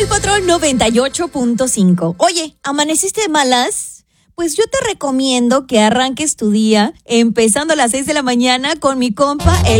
El Patrón 98.5. Oye, ¿amaneciste de malas? Pues yo te recomiendo que arranques tu día empezando a las 6 de la mañana con mi compa, el